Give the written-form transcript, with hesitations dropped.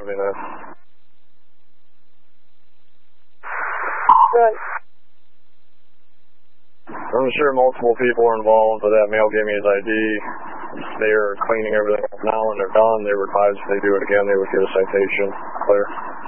me that. Good. I'm sure multiple people are involved, but that male gave me his ID. They are cleaning everything up now and they're done. They were advised if they do it again, they would get a citation. Clear.